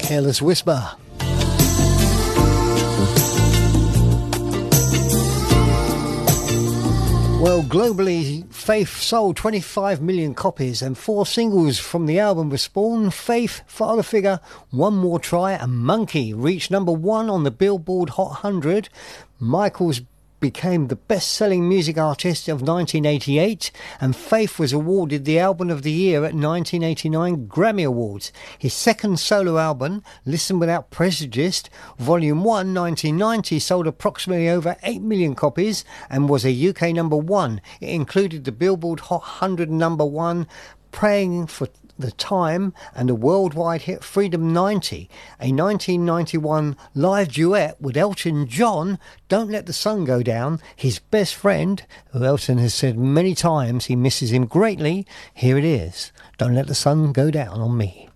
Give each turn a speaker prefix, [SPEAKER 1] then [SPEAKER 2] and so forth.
[SPEAKER 1] Careless Whisper. Well, globally, Faith sold 25 million copies and 4 singles from the album were spawned. Faith, Father Figure, One More Try and Monkey reached number 1 on the Billboard Hot 100. Michaels became the best-selling music artist of 1988, and Faith was awarded the Album of the Year at 1989 Grammy Awards. His second solo album, Listen Without Prejudice, Volume 1, 1990, sold approximately over 8 million copies and was a UK number 1. It included the Billboard Hot 100 number 1, Praying for the Time, and the worldwide hit Freedom 90, a 1991 live duet with Elton John, Don't Let the Sun Go Down, his best friend, who Elton has said many times he misses him greatly. Here it is, Don't Let the Sun Go Down on Me.